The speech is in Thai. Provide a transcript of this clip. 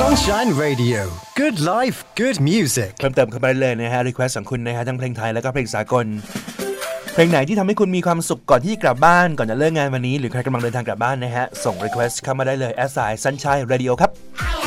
Sunshine Radio Good Life Good Music เพิ่มเติมเข้าไปเลยนะฮะ request ของคุณนะฮะทั้งเพลงไทยแล้วก็เพลงสากลเพลงไหนที่ทำให้คุณมีความสุขก่อนที่จะกลับบ้านก่อนจะเลิกงานวันนี้หรือใครกำลังเดินทางกลับบ้านนะฮะส่ง request เข้ามาได้เลย @sunshine radio ครับ